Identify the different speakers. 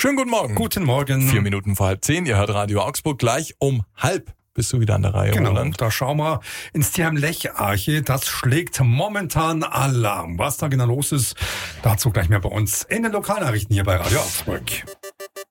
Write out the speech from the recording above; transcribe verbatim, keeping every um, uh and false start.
Speaker 1: Schönen guten Morgen.
Speaker 2: Guten Morgen.
Speaker 1: Vier Minuten vor halb zehn. Ihr hört Radio Augsburg. Gleich um halb bist du wieder an der Reihe,
Speaker 2: Genau,
Speaker 1: Roland.
Speaker 2: da schauen wir ins Tierheim-Lech-Arche. Das schlägt momentan Alarm. Was da genau los ist, dazu gleich mehr bei uns in den Lokalnachrichten hier bei Radio Augsburg.